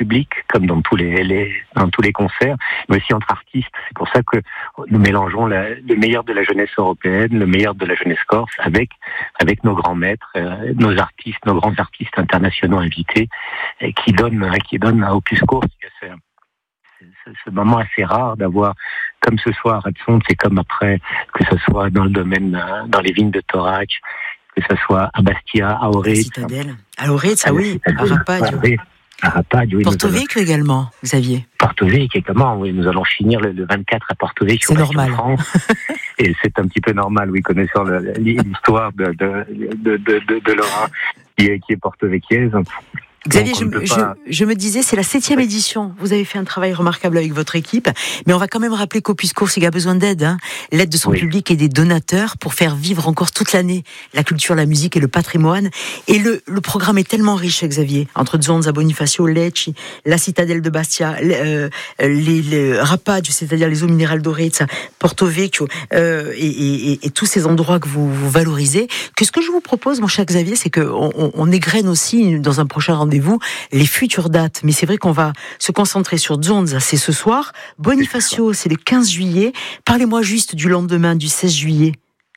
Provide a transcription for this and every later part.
public, comme dans tous les concerts, mais aussi entre artistes. C'est pour ça que nous mélangeons le meilleur de la jeunesse européenne, le meilleur de la jeunesse corse, avec nos grands maîtres, nos grands artistes internationaux invités, qui donnent à Opus Corsica ce moment assez rare d'avoir, comme ce soir à Tzont, c'est comme après, que ce soit dans le domaine, dans les vignes de Torac, que ce soit à Bastia, à Oretz. Citadelle. À Oretz, oui, à Rappadio. À Rappadio, oui. Porto Vecchio également, Xavier. Porto Vecchio également, oui. Nous allons finir le 24 à Porto Vecchio. C'est normal. En France. Et c'est un petit peu normal, oui, connaissant l'histoire de Laura, qui est porto-vecchiaise. Xavier, je me disais, c'est la 7e édition. Vous avez fait un travail remarquable avec votre équipe, mais on va quand même rappeler qu'Opus Corsica a besoin d'aide, l'aide de son public et des donateurs pour faire vivre encore toute l'année la culture, la musique et le patrimoine. Et le programme est tellement riche, Xavier, entre Zonza, Bonifacio, Lecce, la citadelle de Bastia, les Rappadio, c'est-à-dire les eaux minérales d'Oretz, Porto Vecchio, et tous ces endroits que vous valorisez. Que ce que je vous propose, mon cher Xavier, c'est qu'on égrène aussi dans un prochain rendez-vous les futures dates, mais c'est vrai qu'on va se concentrer sur Zonza, c'est ce soir. Bonifacio, c'est le 15 juillet. Parlez-moi juste du lendemain, du 16 juillet.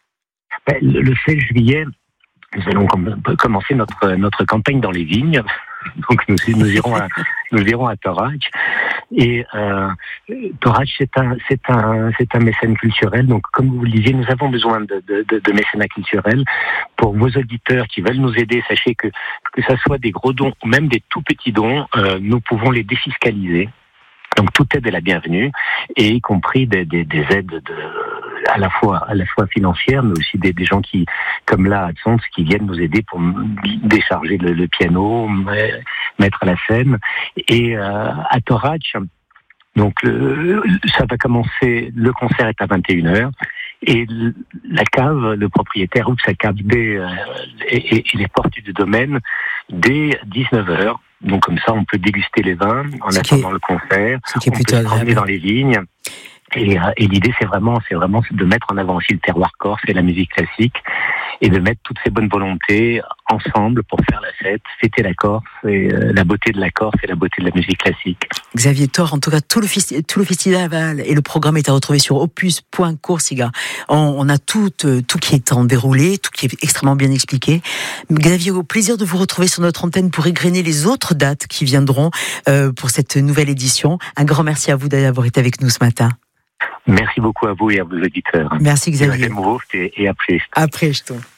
Le 16 juillet, nous allons commencer notre campagne dans les vignes. Donc nous irons à Torac. Et Torac, c'est un mécène culturel. Donc, comme vous le disiez, nous avons besoin de mécénat culturel. Pour vos auditeurs qui veulent nous aider, sachez que ça soit des gros dons ou même des tout petits dons, nous pouvons les défiscaliser. Donc, toute aide est la bienvenue, et y compris des aides à la fois financières, mais aussi des gens qui, comme là à Tzont, qui viennent nous aider pour décharger le piano, mettre à la scène. Et à Torac, donc ça va commencer, le concert est à 21h, et la cave, le propriétaire ouvre sa cave et les portes du domaine dès 19h. Donc comme ça, on peut déguster les vins en attendant le concert. On peut se promener dans les vignes. Et l'idée, c'est vraiment de mettre en avant aussi le terroir corse et la musique classique, et de mettre toutes ces bonnes volontés ensemble pour faire la fête, fêter la Corse et la beauté de la Corse et la beauté de la musique classique. Xavier Thor, en tout cas, tout le festival et le programme est à retrouver sur opus.corsica. On a tout qui est en déroulé, tout qui est extrêmement bien expliqué. Xavier, au plaisir de vous retrouver sur notre antenne pour égrener les autres dates qui viendront pour cette nouvelle édition. Un grand merci à vous d'avoir été avec nous ce matin. Merci beaucoup à vous et à vos auditeurs. Merci Xavier. Et après. Après, je t'en.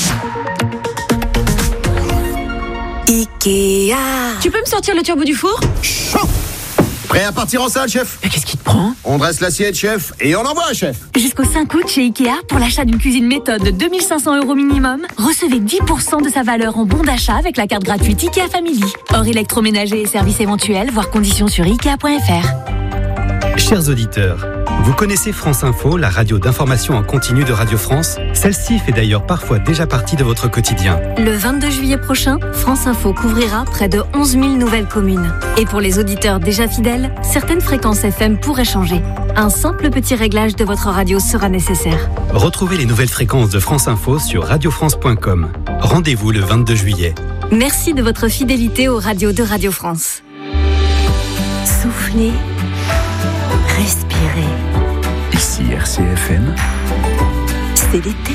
Ikea. Tu peux me sortir le turbo du four ? Chaud. Prêt à partir en salle, chef ? Mais qu'est-ce qui te prend ? On dresse l'assiette, chef, et on envoie, chef. Jusqu'au 5 août chez Ikea, pour l'achat d'une cuisine méthode de 2 500 € minimum, recevez 10% de sa valeur en bon d'achat avec la carte gratuite Ikea Family. Hors électroménager et services éventuels, voir conditions sur Ikea.fr. Chers auditeurs, vous connaissez France Info, la radio d'information en continu de Radio France ? Celle-ci fait d'ailleurs parfois déjà partie de votre quotidien. Le 22 juillet prochain, France Info couvrira près de 11 000 nouvelles communes. Et pour les auditeurs déjà fidèles, certaines fréquences FM pourraient changer. Un simple petit réglage de votre radio sera nécessaire. Retrouvez les nouvelles fréquences de France Info sur radiofrance.com. Rendez-vous le 22 juillet. Merci de votre fidélité aux radios de Radio France. Soufflez. Respirez. Ici RCFM. C'est l'été.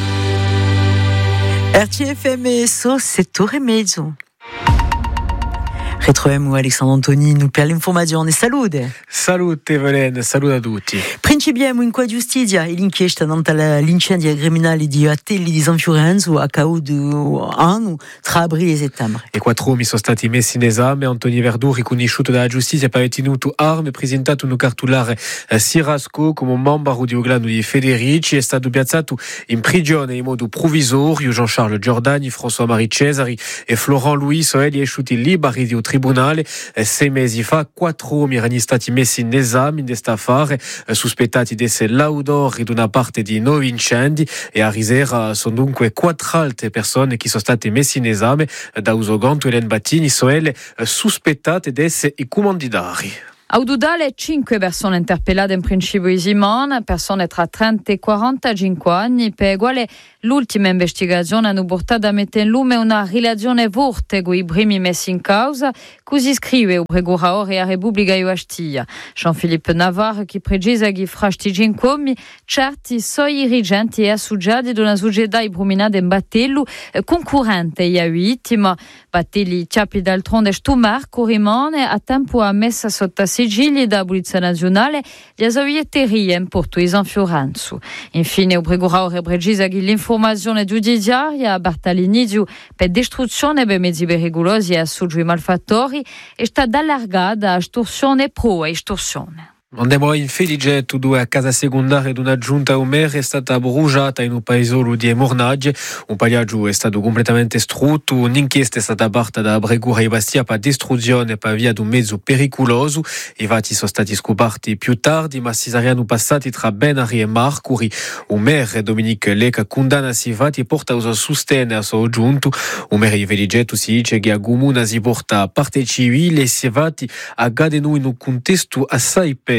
RCFM e so settore mezzo. Retroviamo Alexandre Antonino per l'informazione. Salute. Salute Evelene, saluto a tutti. Principiamo in qua giustizia e l'inchiesta dall'incendio criminale di Atelli di San Fiorenzo a causa di anno tra aprile e settembre. I 4 uomini sono stati messi in esame. Antonio Verdù, riconosciuto dalla giustizia per aver tenuto armi, presentato un cartolare Sirasco come membro di un clan di Federici, è stato piazzato in prigione in modo provvisorio. Jean-Charles Giordani, François-Marie Cesari e Florent Louis sono esciuti liberi di tribunale. 6 mesi fa 4 uomini erano stati messi in esame in questo affare, sospettati di essere l'audori di una parte di 9 incendi, e a Risera sono dunque 4 altre persone che sono state messe in esame da Usoganto e Hélène Battini, sono sospettate di essere i comanditari. Au totale 5 persone interpellate in principio di Simone, persone tra 30 e 45 anni, per le quali l'ultima investigazione hanno portato a mettere in lume una relazione forte con i primi messi in causa, così scrive il procuratore a Repubblica di Ostia. Jean-Philippe Navarre che precisa che fra questi 5 uomini certi sono i dirigenti e associati di una società improminata in Battello concorrente a vittima. Battelli capi d'altronde sto marco rimane a tempo a messa sotto sigilli da Polizia Nazionale le sovietterie in Portuese in Fiorenzo. Infine, il procuratore precisa che l'informazione giudiziaria a l'inizio per distruzione per mezzi pericolosi e associ malfattori è stata allargata a estorsione pro estorsione. Andiamo in Feligetto, dove a casa secondaria di una giunta umera è stata bruciata in un paesolo di Mornagge. Un pagliaggio è stato completamente distrutto. Un'inchiesta è stata aperta da Bregura e Bastia per distruzione per via di un mezzo pericoloso. I fatti sono stati scoperti più tardi, ma si saranno passati tra Benari e Marcuri. Un maire, Dominique Leca, condanna si fatti e porta a sostegno a suo giunto. Un maire di Feligetto si dice che a Comune si porta parte civile e si fatti accadono in un contesto assai pessimo.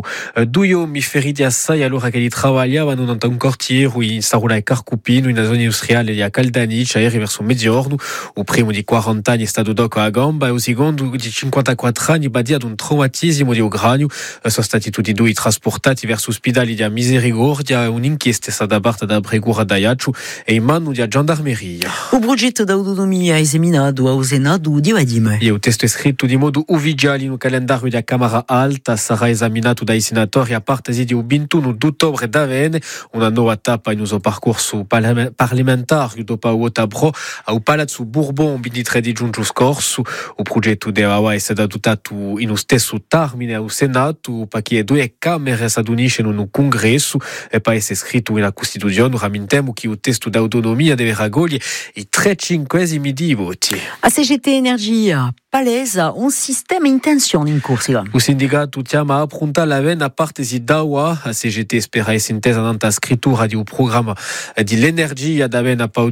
Due uomini feriti assai allora che li lavoravano in un quartiere in Starola e Carcupino, in una zona industriale di Caldanice, ieri verso mezzogiorno. Il primo di 40 anni è stato dopo a gamba e il secondo di 54 anni badia di un traumatismo di cranio. Sono stati tutti e due trasportati verso ospedali di Misericordia. Un'inchiesta è stata aperta da Bregura d'Aiaccio e in mano di gendarmeria. Il progetto d'autonomia è esaminato al Senato di Vadim. Il testo è scritto di modo ufficiale in un calendario della Camera Alta, sarà esaminato dai senatori a partire di 21 ottobre d'avene, una nuova tappa in uso percorso parlamentare dopo Otabro al Palazzo Bourbon il 23 di giugno scorso. Il progetto deve essere adottato in un stesso termine al Senato perché due Camere si uniscono in un congresso e per essere scritto nella Costituzione. Rammentiamo che il testo d'autonomia deve raccogliere i 3/5 di voti. A CGT Energia palesa un sistema in tensione in Corsica. Il sindacato chiama a affrontare la vena a parte di Dawa. A CGT spera essere intesa nella scrittura di un programma di l'energia da vena per il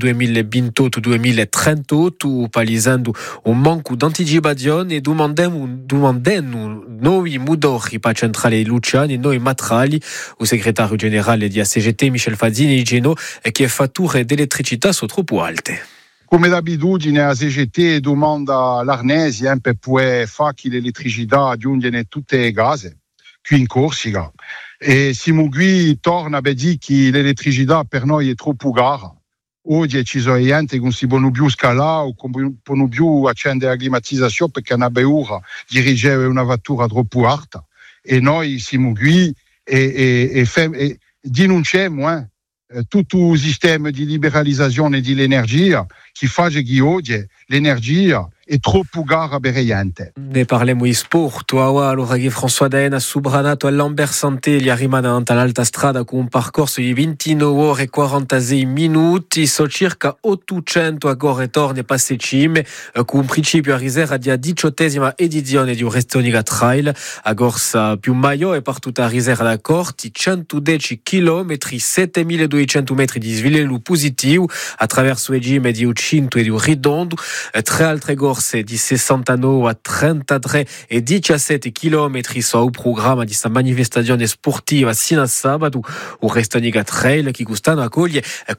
2028-2038, palisando un manco d'anticipazione e domandando nuovi motori per centrali Luciani e nuovi materiali. Il segretario generale di CGT, Michel Fazzini, dice che le fatture d'elettricità sono troppo alte. Come d'abitudine a CGT domanda l'Arnesi per poter fare che l'elettricità giunga in tutte le case, qui in Corsica. E siamo qui torna a dire che l'elettricità per noi è troppo cara. Oggi ci sono gente che non si possono più scalare o non possono più accendere la climatizzazione perché hanno paura di dirigere una vettura troppo alta. E noi siamo qui e denunciamo tutto il sistema di liberalizzazione dell'energia che fa che oggi l'energia è troppo cara per gente. Ne parliamo di sport. Allora che François Daen ha subranato all'Amber Santé gli arrivano all'alta strada con un percorso di 29 ore e 46 minuti. So circa 800 agora e torne passecime con un principio a riserva di 18ª edizione di un Restoniga Trail. A corsa più maggiore per tutta riserva da corti, 110 km, 7200 metri di sviluppo positivo attraverso il regime di Ucinto e di Ridondo. Tre altre corse di 69 a 33 e 17 km sono il programma di questa manifestazione sportiva sino a sabato. Il Restoniga Trail che quest'anno accoglie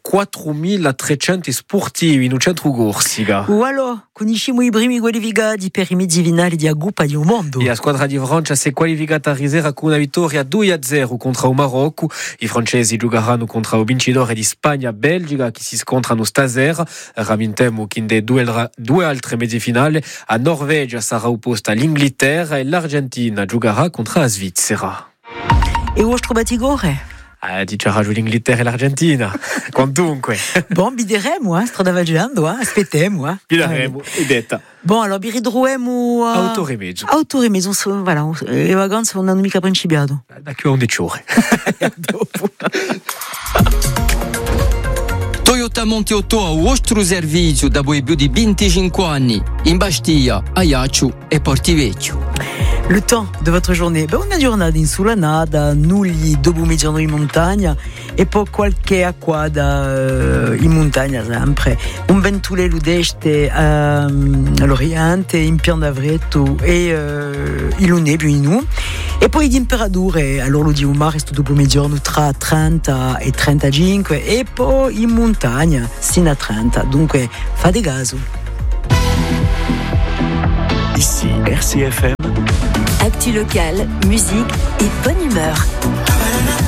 4.300 sportivi in un centro Corsica. Allora, conosciamo i primi qualificati per i mezzi finali di Coppa di Mondo. E la squadra di Francia si è qualificata a riserva con una vittoria 2-0 contro il Marocco. I francesi giocheranno contro il vincitore di Spagna-Belgica che si scontrano stasera. Rammentiamo che in due altre mezzi finali a Norvegia sarà opposta all'Inghilterra e l'Argentina giocherà contro la Svizzera. E vostro batigore? Dicerà l'Inghilterra e l'Argentina. Quantunque. Bon, bideremo, strada vaggiando, aspettiamo. Bideremo, è detta. Bon, allora biridroemo Autoremezzo. Autoremezzo, voilà, le vacanze non hanno mica principiato. Da qui a 11 ore. Dopo. Toyota Monteotto a vostro servizio da più di 25 anni in Bastia, Ajaccio e Portivecchio. Le temps de votre journée, una giornata insulanata, nulli dopo mezzogiorno in montagna e poi qualche acquada in montagna sempre. Un ventule ludeste all'oriente, in Pian d'Avretto e il lunedì in nu. E poi di temperature, allora lo di un mare sto dopo mezzogiorno tra 30 e 35 e poi in montagna sino a 30, dunque fate caso. Ici RCFM. Actu locale, musique et bonne humeur.